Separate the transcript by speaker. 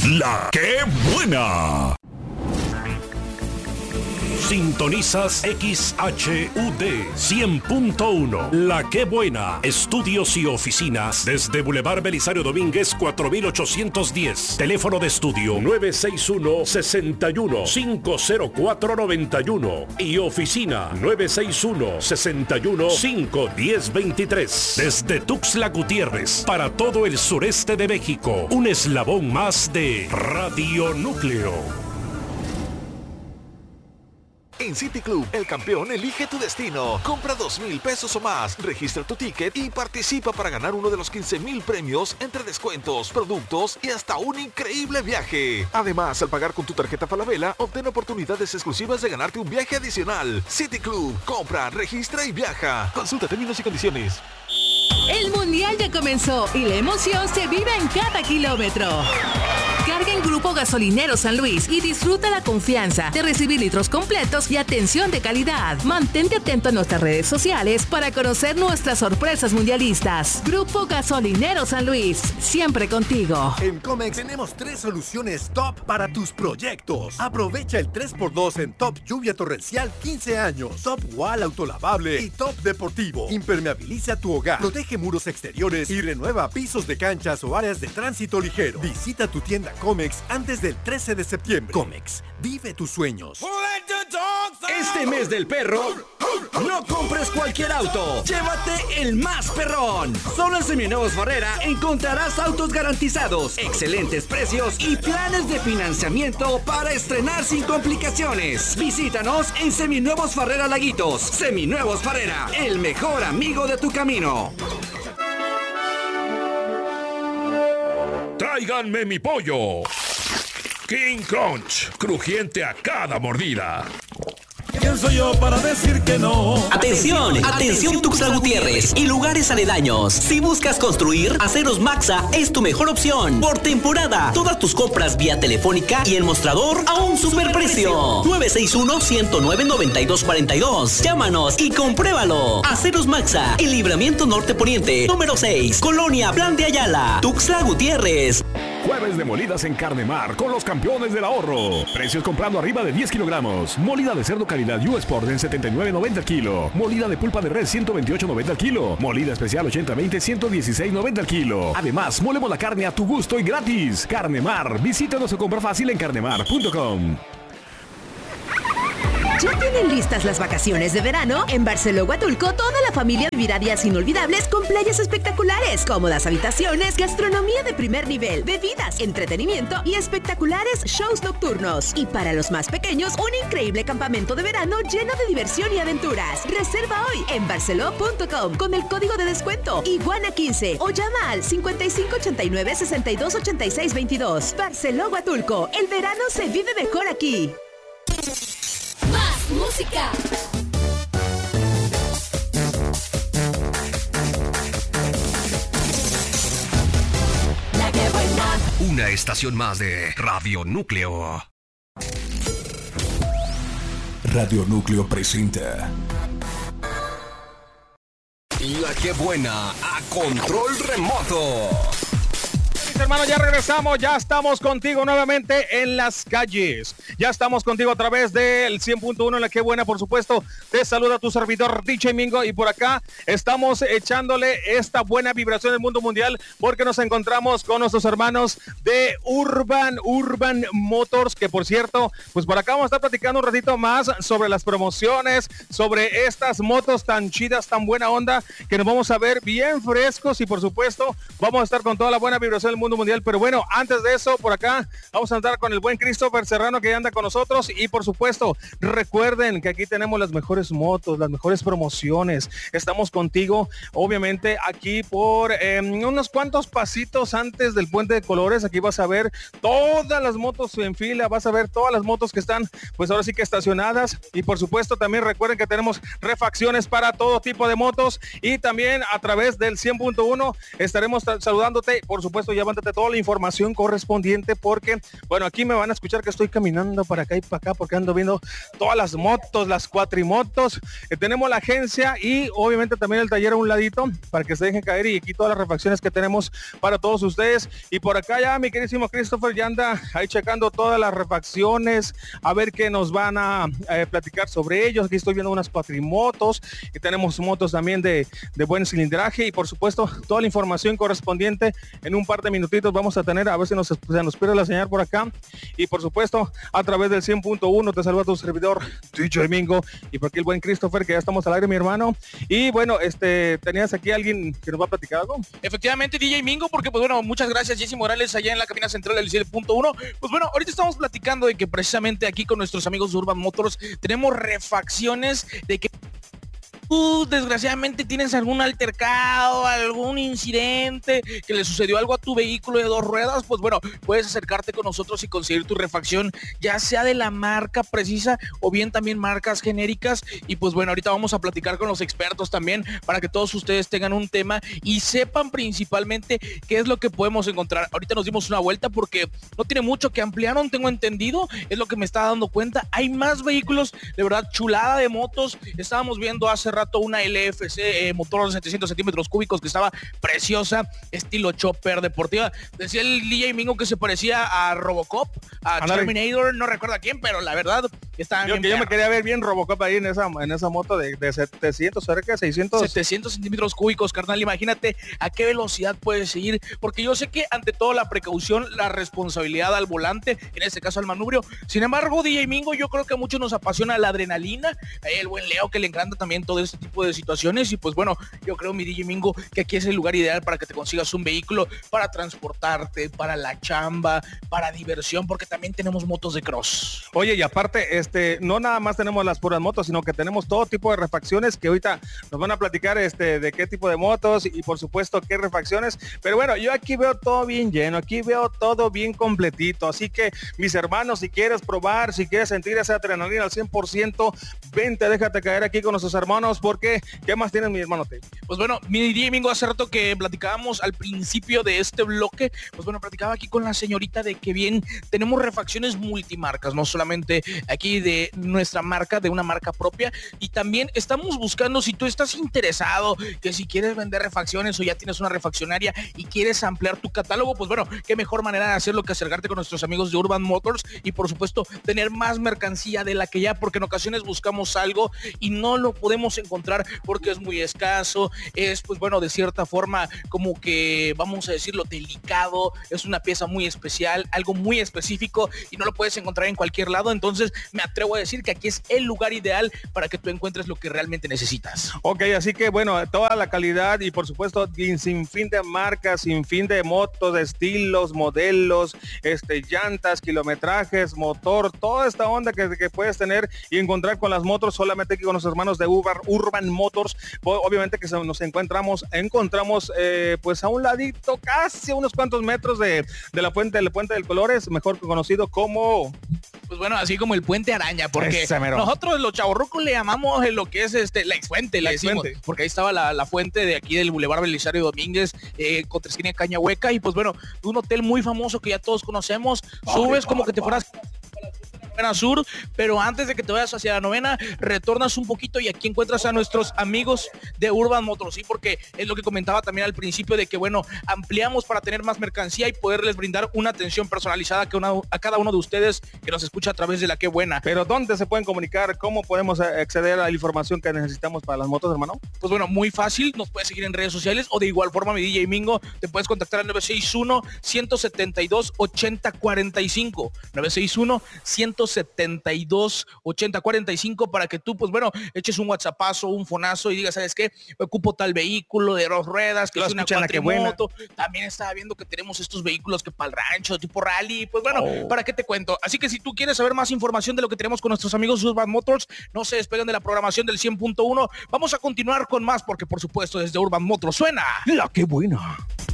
Speaker 1: La Que Buena. Sintonizas XHUD 100.1. La Que Buena. Estudios y oficinas desde Boulevard Belisario Domínguez 4810. Teléfono de estudio 961-61-50491 y oficina 961-61-51023. Desde Tuxtla Gutiérrez para todo el sureste de México. Un eslabón más de Radio Núcleo.
Speaker 2: En City Club, el campeón elige tu destino. Compra 2,000 pesos o más, registra tu ticket y participa para ganar uno de los 15,000 premios entre descuentos, productos y hasta un increíble viaje. Además, al pagar con tu tarjeta Falabella, obtén oportunidades exclusivas de ganarte un viaje adicional. City Club, compra, registra y viaja. Consulta términos y condiciones.
Speaker 3: El Mundial ya comenzó y la emoción se vive en cada kilómetro. Carga en Grupo Gasolinero San Luis y disfruta la confianza de recibir litros completos y atención de calidad. Mantente atento a nuestras redes sociales para conocer nuestras sorpresas mundialistas. Grupo Gasolinero San Luis, siempre contigo.
Speaker 4: En Comex tenemos 3 soluciones top para tus proyectos. Aprovecha el 3x2 en Top Lluvia Torrencial 15 años, Top Wall Autolavable y Top Deportivo. Impermeabiliza tu hogar, protege muros exteriores y renueva pisos de canchas o áreas de tránsito ligero. Visita tu tienda Comex antes del 13 de septiembre. Comex, vive tus sueños.
Speaker 5: Este mes del perro, no compres cualquier auto. Llévate el más perrón. Solo en Seminuevos Farrera encontrarás autos garantizados, excelentes precios y planes de financiamiento para estrenar sin complicaciones. Visítanos en Seminuevos Farrera Laguitos. Seminuevos Farrera, el mejor amigo de tu camino.
Speaker 1: Tráiganme mi pollo. King Crunch, crujiente a cada mordida.
Speaker 6: ¿Quién soy yo para decir que no?
Speaker 7: Atención, atención Tuxtla Gutiérrez y lugares aledaños. Si buscas construir, Aceros Maxa es tu mejor opción. Por temporada, todas tus compras vía telefónica y en mostrador a un superprecio. 961-109-9242. Llámanos y compruébalo. Aceros Maxa, el Libramiento Norte Poniente, número 6, Colonia Plan de Ayala, Tuxtla Gutiérrez.
Speaker 1: Jueves de molidas en Carnemar con los campeones del ahorro. Precios comprando arriba de 10 kilogramos. Molida de cerdo calidad U-Sport en 79.90 el kilo. Molida de pulpa de res 128.90 el kilo. Molida especial 80-20 116.90 el kilo. Además, molemos la carne a tu gusto y gratis. Carnemar. Visítanos o compra fácil en carnemar.com.
Speaker 3: ¿Ya tienen listas las vacaciones de verano? En Barceló Huatulco, toda la familia vivirá días inolvidables con playas espectaculares, cómodas habitaciones, gastronomía de primer nivel, bebidas, entretenimiento y espectaculares shows nocturnos. Y para los más pequeños, un increíble campamento de verano lleno de diversión y aventuras. Reserva hoy en barceló.com con el código de descuento Iguana15 o llama al 5589-628622. Barceló Huatulco, el verano se vive mejor aquí.
Speaker 8: Más música. La Que Buena.
Speaker 9: Una estación más de Radio Núcleo.
Speaker 1: Radio Núcleo presenta
Speaker 9: La Que Buena a control remoto.
Speaker 10: Hermano, ya regresamos, ya estamos contigo nuevamente en las calles. Ya estamos contigo a través del 100.1 en La Que Buena, por supuesto. Te saluda tu servidor DJ Mingo y por acá estamos echándole esta buena vibración del mundo mundial porque nos encontramos con nuestros hermanos de Urban Motors, que por cierto, pues por acá vamos a estar platicando un ratito más sobre las promociones, sobre estas motos tan chidas, tan buena onda, que nos vamos a ver bien frescos y por supuesto vamos a estar con toda la buena vibración del mundo mundial. Pero bueno, antes de eso, por acá vamos a andar con el buen Christopher Serrano que anda con nosotros y por supuesto recuerden que aquí tenemos las mejores motos, las mejores promociones. Estamos contigo obviamente aquí por unos cuantos pasitos antes del Puente de Colores. Aquí vas a ver todas las motos en fila, vas a ver todas las motos que están pues ahora sí que estacionadas y por supuesto también recuerden que tenemos refacciones para todo tipo de motos y también a través del 100.1 estaremos saludándote. Por supuesto ya van cuéntate toda la información correspondiente porque, bueno, aquí me van a escuchar que estoy caminando para acá y para acá porque ando viendo todas las motos, las cuatrimotos. Tenemos la agencia y obviamente también el taller a un ladito para que se dejen caer y aquí todas las refacciones que tenemos para todos ustedes. Y por acá ya mi queridísimo Christopher ya anda ahí checando todas las refacciones, a ver qué nos van a platicar sobre ellos. Aquí estoy viendo unas cuatrimotos y tenemos motos también de buen cilindraje y por supuesto toda la información correspondiente en un par de minutitos vamos a tener, a ver si se nos pierde la señal por acá y por supuesto a través del 100.1 te saluda tu servidor DJ Mingo y por aquí el buen Christopher que ya estamos al aire, mi hermano. Y bueno, tenías aquí a alguien que nos va a platicar algo.
Speaker 11: Efectivamente, DJ Mingo, porque pues bueno, muchas gracias Jesse Morales allá en la cabina central del 100.1. Pues bueno, ahorita estamos platicando de que precisamente aquí con nuestros amigos de Urban Motors tenemos refacciones de que tú desgraciadamente tienes algún altercado, algún incidente, que le sucedió algo a tu vehículo de 2 ruedas, pues bueno, puedes acercarte con nosotros y conseguir tu refacción, ya sea de la marca precisa o bien también marcas genéricas. Y pues bueno, ahorita vamos a platicar con los expertos también para que todos ustedes tengan un tema y sepan principalmente qué es lo que podemos encontrar. Ahorita nos dimos una vuelta porque no tiene mucho que ampliaron, tengo entendido, es lo que me estaba dando cuenta. Hay más vehículos, de verdad, chulada de motos. Estábamos viendo hace rato una LFC motor de 700 centímetros cúbicos que estaba preciosa, estilo chopper deportiva. Decía el DJ Mingo que se parecía a Robocop, a Terminator, no recuerdo a quién, pero la verdad estaba bien.
Speaker 10: Yo me quería ver bien Robocop ahí en esa moto de 700, cerca de
Speaker 11: 700 centímetros cúbicos, carnal. Imagínate a qué velocidad puedes seguir, porque yo sé que ante todo la precaución, la responsabilidad al volante, en este caso al manubrio. Sin embargo, DJ Mingo, yo creo que a muchos nos apasiona la adrenalina, el buen Leo que le encanta también todo este tipo de situaciones y pues bueno, yo creo, mi DJ Mingo, que aquí es el lugar ideal para que te consigas un vehículo para transportarte, para la chamba, para diversión, porque también tenemos motos de cross.
Speaker 10: Oye, y aparte, no nada más tenemos las puras motos, sino que tenemos todo tipo de refacciones que ahorita nos van a platicar de qué tipo de motos y por supuesto qué refacciones, pero bueno, yo aquí veo todo bien lleno, aquí veo todo bien completito, así que mis hermanos, si quieres probar, si quieres sentir esa adrenalina al 100%, vente, déjate caer aquí con nuestros hermanos, porque ¿qué más tienes, mi hermano?
Speaker 11: Pues bueno, mi DJ Mingo, hace rato que platicábamos al principio de este bloque, pues bueno, platicaba aquí con la señorita de que bien tenemos refacciones multimarcas, no solamente aquí de nuestra marca, de una marca propia, y también estamos buscando, si tú estás interesado, que si quieres vender refacciones o ya tienes una refaccionaria y quieres ampliar tu catálogo, pues bueno, qué mejor manera de hacerlo que acercarte con nuestros amigos de Urban Motors y por supuesto tener más mercancía de la que ya, porque en ocasiones buscamos algo y no lo podemos encontrar porque es muy escaso, es pues bueno, de cierta forma como que vamos a decirlo delicado, es una pieza muy especial, algo muy específico y no lo puedes encontrar en cualquier lado. Entonces me atrevo a decir que aquí es el lugar ideal para que tú encuentres lo que realmente necesitas.
Speaker 10: Ok, así que bueno, toda la calidad y por supuesto sin fin de marcas, sin fin de motos, de estilos, modelos, llantas, kilometrajes, motor, toda esta onda que puedes tener y encontrar con las motos solamente aquí con los hermanos de Urban Motors. Obviamente que nos encontramos pues a un ladito, casi a unos cuantos metros de la puente del Colores, mejor conocido como,
Speaker 11: pues bueno, así como el Puente Araña, porque nosotros los chavorrucos le llamamos lo que es la exfuente, le decimos, porque ahí estaba la fuente de aquí del Boulevard Belisario Domínguez, contra esquina de Cañahueca, y pues bueno, un hotel muy famoso que ya todos conocemos, subes como que te fueras sur, pero antes de que te vayas hacia la novena, retornas un poquito y aquí encuentras a nuestros amigos de Urban Motors, ¿sí? Porque es lo que comentaba también al principio de que bueno, ampliamos para tener más mercancía y poderles brindar una atención personalizada a cada uno de ustedes que nos escucha a través de la Qué Buena.
Speaker 10: Pero ¿dónde se pueden comunicar? ¿Cómo podemos acceder a la información que necesitamos para las motos, hermano?
Speaker 11: Pues bueno, muy fácil, nos puedes seguir en redes sociales o de igual forma, mi DJ Mingo, te puedes contactar al 961-172-8045, 961-172-8045 para que tú, pues bueno, eches un whatsappazo, un fonazo y digas, ¿sabes qué? Me ocupo tal vehículo de 2 ruedas, que es una cuatrimoto. También estaba viendo que tenemos estos vehículos que para el rancho, tipo rally, pues bueno, ¿para qué te cuento? Así que si tú quieres saber más información de lo que tenemos con nuestros amigos Urban Motors, no se despeguen de la programación del 100.1. Vamos a continuar con más porque, por supuesto, desde Urban Motors suena
Speaker 1: La Qué Buena.